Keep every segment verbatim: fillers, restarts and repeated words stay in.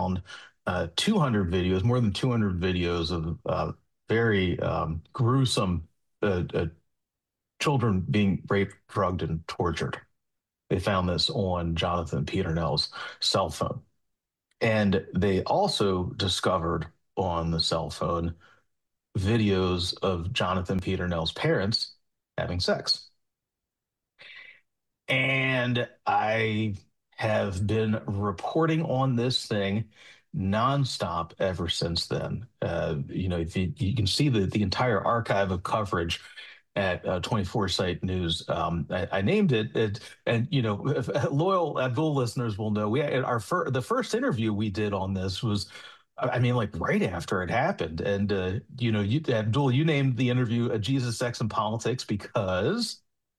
found uh, two hundred videos, more than two hundred videos of uh, very um, gruesome uh, uh, children being raped, drugged, and tortured. They found this on Jonathan Peternell's cell phone. And they also discovered on the cell phone videos of Jonathan Peternell's parents having sex. And I have been reporting on this thing nonstop ever since then. Uh, you know, if you, you can see the, the entire archive of coverage at uh, twenty-four Site News. Um, I, I named it, it, and you know, if, loyal Abdul listeners will know we had our fir- the first interview we did on this was, I mean, like right after it happened, and uh, you know, you, Abdul, you named the interview "A Jesus, Sex, and Politics" because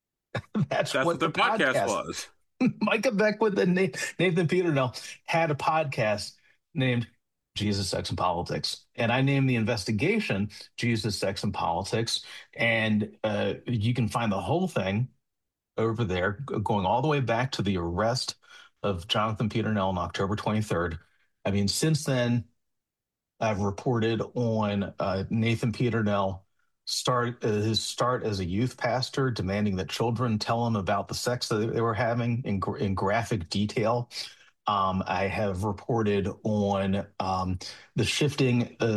that's That's what what the the podcast podcast. was. Micah Beckwith and Nathan Peternell had a podcast named Jesus, Sex, and Politics. And I named the investigation Jesus, Sex, and Politics. And uh, you can find the whole thing over there, going all the way back to the arrest of Jonathan Peternell on October twenty-third. I mean, since then, I've reported on uh, Nathan Peternell start uh, his start as a youth pastor, demanding that children tell him about the sex that they were having in, in graphic detail. Um, I have reported on um, the shifting uh,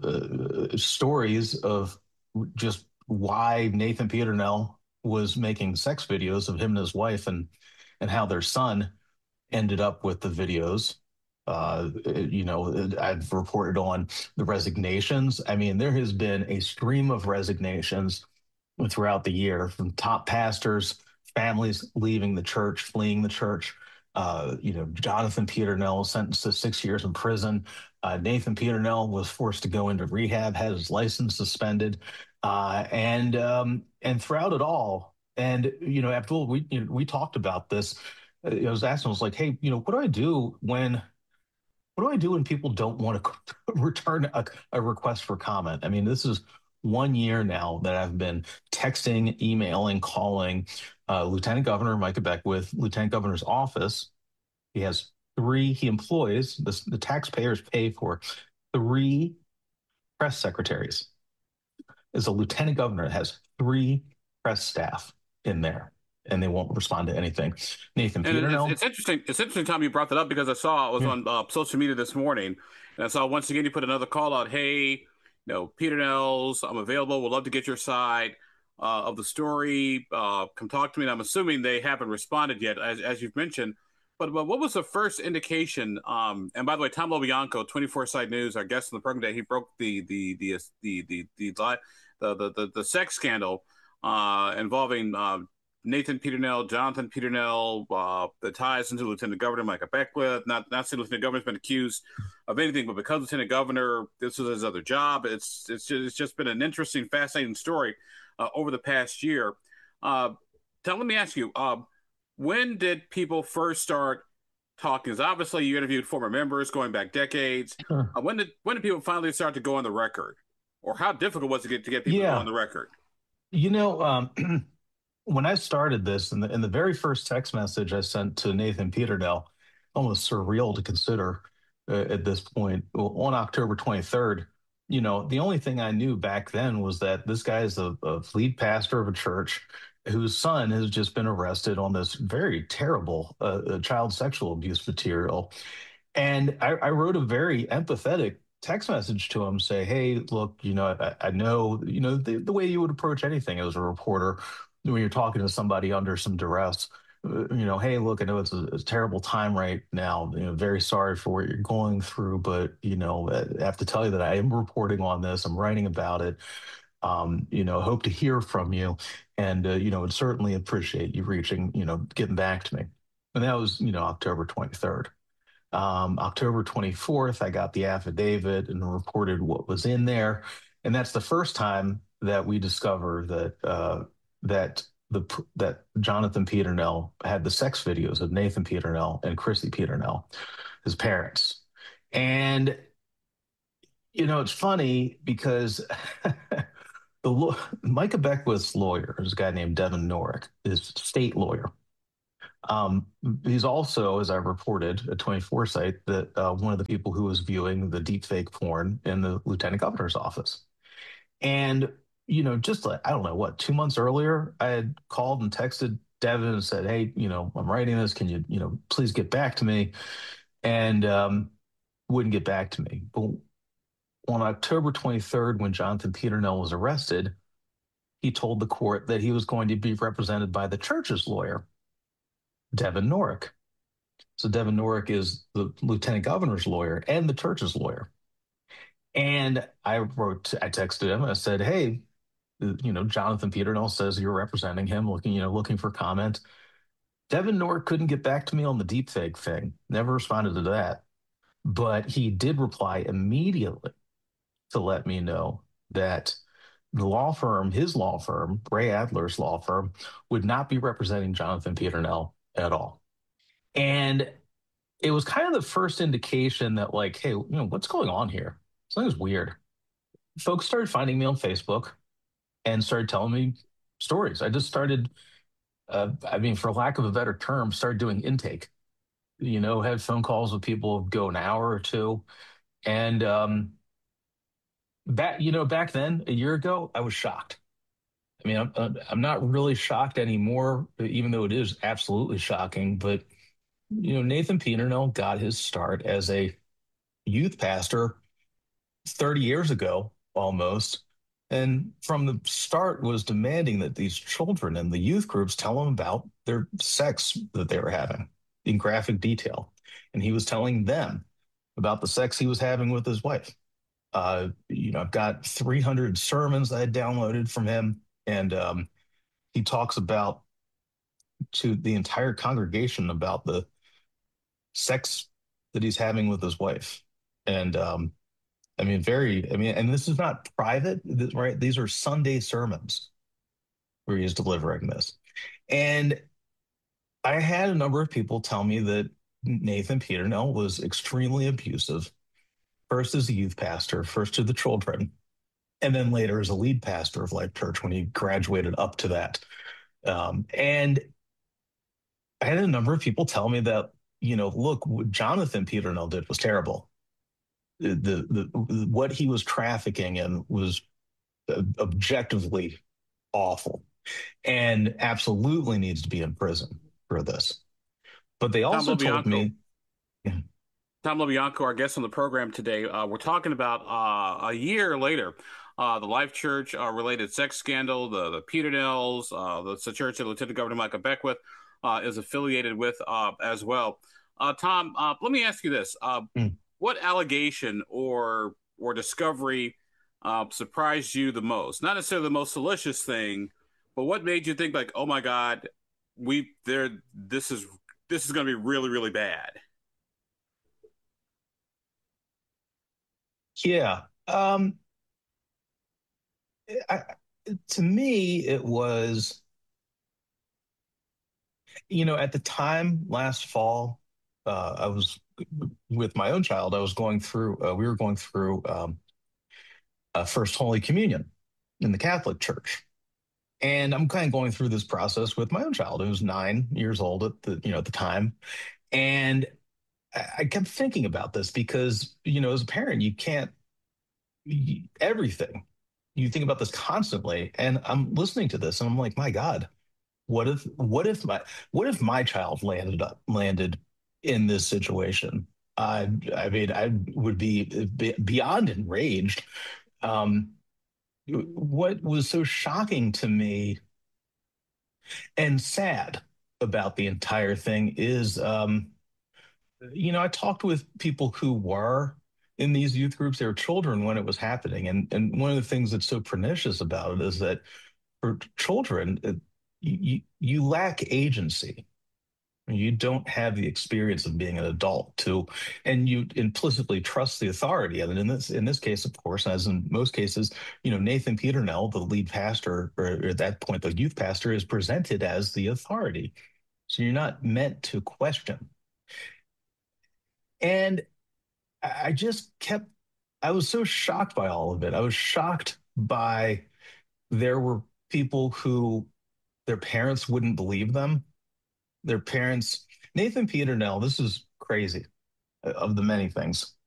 uh, uh, stories of just why Nathan Peternell was making sex videos of him and his wife, and and how their son ended up with the videos. Uh, you know, I've reported on the resignations. I mean, there has been a stream of resignations throughout the year from top pastors, families leaving the church, fleeing the church. Uh, you know, Jonathan Peternell was sentenced to six years in prison. Uh, Nathan Peternell was forced to go into rehab, had his license suspended, uh, and um, and throughout it all, and you know, Abdul, we you know, we talked about this. Uh, I was asking, I was like, hey, you know, what do I do when what do I do when people don't want to return a, a request for comment? I mean, this is one year now that I've been texting, emailing, calling uh, Lieutenant Governor Micah Beckwith, Lieutenant Governor's office. He has three, he employs, the, the taxpayers pay for three press secretaries. As a lieutenant governor that has three press staff in there, and they won't respond to anything. Nathan And it's, Peternell. it's interesting. It's interesting, Tom, you brought that up because I saw I was Yeah. on uh, social media this morning, and I saw once again you put another call out. Hey, you know, Peternell's, I'm available. Would love to get your side uh, of the story. Uh, come talk to me. And I'm assuming they haven't responded yet, as, as you've mentioned. But, but what was the first indication? Um, and by the way, Tom LoBianco, twenty-four Site News, our guest on the program today, he broke the the the the the the the the, the, the, the sex scandal uh, involving uh, Nathan Peternell, Jonathan Peternell, uh, the ties into Lieutenant Governor Micah Beckwith. Not not saying Lieutenant Governor's been accused of anything, but because Lieutenant Governor, this was his other job. It's it's just, it's just been an interesting, fascinating story uh, over the past year. Uh, Tom, let me ask you, uh, when did people first start talking? Because obviously you interviewed former members going back decades. Uh, when did when did people finally start to go on the record, or how difficult was it to get to get people to go on Yeah. the record? You know, um, when I started this, in the in the very first text message I sent to Nathan Peternell, almost surreal to consider uh, at this point, well, on October twenty-third, you know, the only thing I knew back then was that this guy is a, a lead pastor of a church whose son has just been arrested on this very terrible uh, uh, child sexual abuse material. And I, I wrote a very empathetic text message to him, say, hey, look, you know, I, I know, you know, the, the way you would approach anything as a reporter when you're talking to somebody under some duress. Uh, you know, hey, look, I know it's a, a terrible time right now. You know, very sorry for what you're going through, but you know, I have to tell you that I am reporting on this. I'm writing about it. Um, you know, hope to hear from you, and uh, you know, would certainly appreciate you reaching, you know, getting back to me. And that was, you know, October twenty-third. Um, October twenty-fourth, I got the affidavit and reported what was in there, and that's the first time that we discovered that uh, that the that Jonathan Peternell had the sex videos of Nathan Peternell and Chrissy Peternell, his parents. And you know, it's funny because the Micah Beckwith's lawyer is a guy named Devin Norick, is state lawyer. Um, he's also, as I reported at twenty-four site, that uh, one of the people who was viewing the deepfake porn in the lieutenant governor's office. And, you know, just like, I don't know what, two months earlier, I had called and texted Devin and said, hey, you know, I'm writing this. Can you, you know, please get back to me? And um, wouldn't get back to me. But on October twenty-third, when Jonathan Peternell was arrested, he told the court that he was going to be represented by the church's lawyer, Devin Norwick. So Devin Norwick is the lieutenant governor's lawyer and the church's lawyer. And I wrote, I texted him. I said, "Hey, you know, Jonathan Peternell says you're representing him, looking, you know, looking for comment." Devin Norwick couldn't get back to me on the deepfake thing. Never responded to that, but he did reply immediately to let me know that the law firm, his law firm, Ray Adler's law firm, would not be representing Jonathan Peternell at all. And it was kind of the first indication that, like, hey, you know, what's going on here? Something's weird. Folks started finding me on Facebook and started telling me stories. I just started, uh, I mean, for lack of a better term, started doing intake. You know, had phone calls with people go an hour or two. And um, back, you know, back then, a year ago, I was shocked. I mean, I'm, I'm not really shocked anymore, even though it is absolutely shocking. But, you know, Nathan Peternell got his start as a youth pastor thirty years ago almost. And from the start was demanding that these children and the youth groups tell him about their sex that they were having in graphic detail. And he was telling them about the sex he was having with his wife. Uh, you know, I've got three hundred sermons I had downloaded from him. And um, he talks about to the entire congregation about the sex that he's having with his wife. And um, I mean, very, I mean, and this is not private, right? These are Sunday sermons where he's delivering this. And I had a number of people tell me that Nathan Peternell was extremely abusive, first as a youth pastor, first to the children, and then later as a lead pastor of Life Church when he graduated up to that. Um, and I had a number of people tell me that, you know, look, what Jonathan Peternell did was terrible. The, the, the what he was trafficking in was objectively awful and absolutely needs to be in prison for this. But they Tom also told LoBianco, me, yeah, Tom LoBianco, our guest on the program today. Uh, we're talking about uh, a year later, uh, the Life Church uh, related sex scandal, the the Peternells, uh, the, the church that Lieutenant Governor Michael Beckwith uh, is affiliated with uh, as well. Uh, Tom, uh, let me ask you this: uh, mm, what allegation or or discovery uh, surprised you the most? Not necessarily the most salacious thing, but what made you think like, oh my God, we there this is this is going to be really really bad. yeah. Um, I, to me, it was, you know, at the time last fall, uh, I was with my own child. I was going through, uh, we were going through um, uh, First Holy Communion in the Catholic Church. And I'm kind of going through this process with my own child, who was nine years old at the, you know, at the time. And I, I kept thinking about this because, you know, as a parent, you can't, you, everything. You think about this constantly. And I'm listening to this and I'm like, my God, what if, what if my, what if my child landed up, landed in this situation? I, I mean, I would be beyond enraged. Um, what was so shocking to me and sad about the entire thing is, um, you know, I talked with people who were in these youth groups. They were children when it was happening, and and one of the things that's so pernicious about it is that for children, it, you you lack agency. You don't have the experience of being an adult to, and you implicitly trust the authority. And in this in this case, of course, as in most cases, you know, Nathan Peternell, the lead pastor, or at that point, the youth pastor, is presented as the authority. So you're not meant to question. And I just kept, I was so shocked by all of it. I was shocked by there were people who their parents wouldn't believe them. their parents. Nathan Peternell, this is crazy uh, of the many things.